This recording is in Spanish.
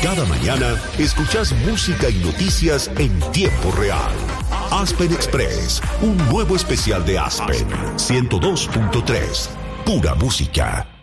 Cada mañana escuchás música y noticias en tiempo real. Aspen Express, un nuevo especial de Aspen 102.3. Pura música.